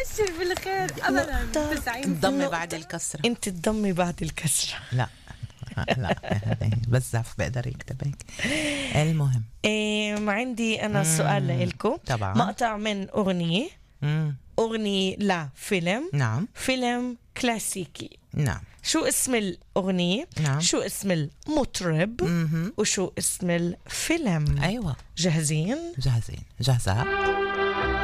بشر بالخير ابدا. تضمي بعد الكسرة. انت تضمي بعد الكسرة. لا بزعف بقدر يكتب هيك. المهم ما عندي انا سؤال لكم. طبعا. مقطع من اغنية. اغنية لا فيلم. نعم. فيلم كلاسيكي. نعم. شو اسم الأغنية؟ نعم. شو اسم المطرب؟ وشو اسم الفيلم؟ أيوة. جاهزين؟ جاهزة.